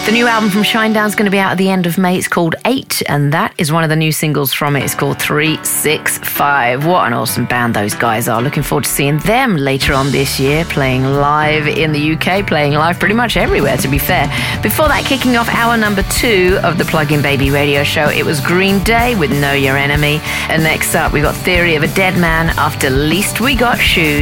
The new album from Shinedown's going to be out at the end of May. It's called 8, and that is one of the new singles from it. It's called 365. What an awesome band those guys are. Looking forward to seeing them later on this year, playing live in the UK, playing live pretty much everywhere, to be fair. Before that, kicking off hour number 2 of the Plug-in Baby radio show, it was Green Day with Know Your Enemy. And next up, we got Theory of a Dead Man after Least We Got Shoes.